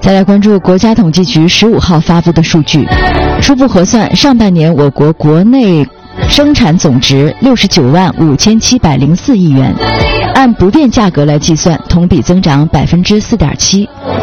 再来关注国家统计局15号发布的数据，初步核算，上半年我国国内生产总值69万5704亿元，按不变价格来计算，同比增长4.7%。